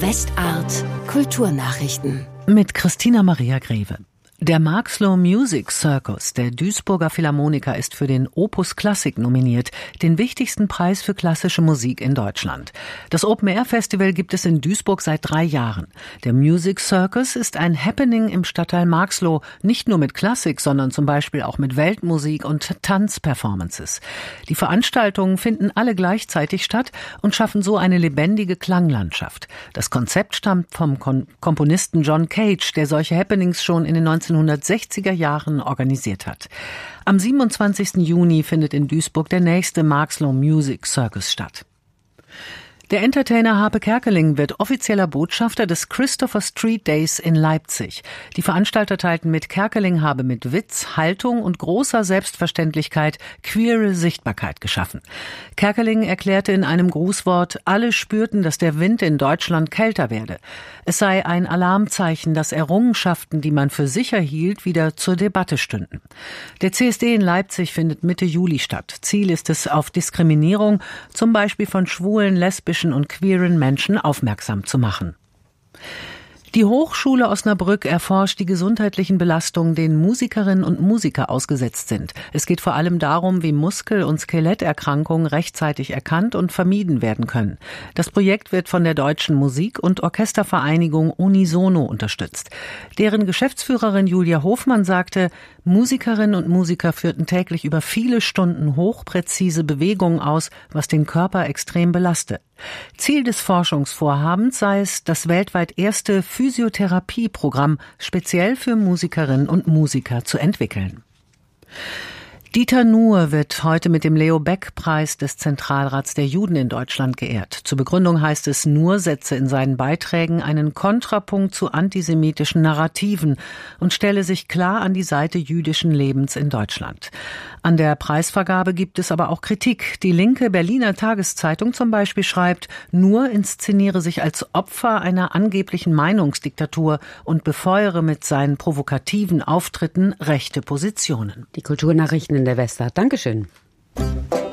Westart Kulturnachrichten mit Christina Maria Greve. Der Marxloh Music Circus der Duisburger Philharmoniker ist für den Opus Klassik nominiert, den wichtigsten Preis für klassische Musik in Deutschland. Das Open-Air-Festival gibt es in Duisburg seit 3 Jahren. Der Music Circus ist ein Happening im Stadtteil Marxloh, nicht nur mit Klassik, sondern zum Beispiel auch mit Weltmusik und Tanzperformances. Die Veranstaltungen finden alle gleichzeitig statt und schaffen so eine lebendige Klanglandschaft. Das Konzept stammt vom Komponisten John Cage, der solche Happenings schon in den 1960er Jahren organisiert hat. Am 27. Juni findet in Duisburg der nächste Marxloh Music Circus statt. Der Entertainer Harpe Kerkeling wird offizieller Botschafter des Christopher Street Days in Leipzig. Die Veranstalter teilten mit, Kerkeling habe mit Witz, Haltung und großer Selbstverständlichkeit queere Sichtbarkeit geschaffen. Kerkeling erklärte in einem Grußwort, alle spürten, dass der Wind in Deutschland kälter werde. Es sei ein Alarmzeichen, dass Errungenschaften, die man für sicher hielt, wieder zur Debatte stünden. Der CSD in Leipzig findet Mitte Juli statt. Ziel ist es, auf Diskriminierung, zum Beispiel von schwulen, lesbischen und queeren Menschen aufmerksam zu machen. Die Hochschule Osnabrück erforscht die gesundheitlichen Belastungen, denen Musikerinnen und Musiker ausgesetzt sind. Es geht vor allem darum, wie Muskel- und Skeletterkrankungen rechtzeitig erkannt und vermieden werden können. Das Projekt wird von der Deutschen Musik- und Orchestervereinigung Unisono unterstützt. Deren Geschäftsführerin Julia Hofmann sagte, Musikerinnen und Musiker führten täglich über viele Stunden hochpräzise Bewegungen aus, was den Körper extrem belaste. Ziel des Forschungsvorhabens sei es, das weltweit erste Physiotherapieprogramm speziell für Musikerinnen und Musiker zu entwickeln. Dieter Nuhr wird heute mit dem Leo-Baeck-Preis des Zentralrats der Juden in Deutschland geehrt. Zur Begründung heißt es, Nuhr setze in seinen Beiträgen einen Kontrapunkt zu antisemitischen Narrativen und stelle sich klar an die Seite jüdischen Lebens in Deutschland. An der Preisvergabe gibt es aber auch Kritik. Die linke Berliner Tageszeitung zum Beispiel schreibt, Nuhr inszeniere sich als Opfer einer angeblichen Meinungsdiktatur und befeuere mit seinen provokativen Auftritten rechte Positionen. Die Kulturnachrichten in der Westart. Dankeschön.